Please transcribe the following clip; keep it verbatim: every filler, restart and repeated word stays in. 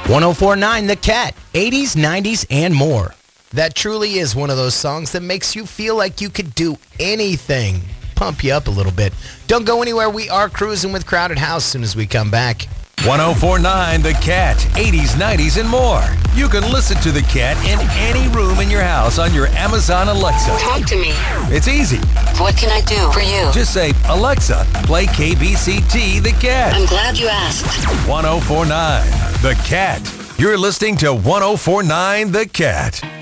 one oh four point nine The Cat, eighties, nineties, and more. That truly is one of those songs that makes you feel like you could do anything. Pump you up a little bit. Don't go anywhere. We are cruising with Crowded House as soon as we come back. one oh four point nine The Cat, eighties, nineties, and more. You can listen to The Cat in any room in your house on your Amazon Alexa. Talk to me. It's easy. What can I do for you? Just say, Alexa, play K B C T The Cat. I'm glad you asked. one oh four point nine The Cat. You're listening to one oh four point nine The Cat.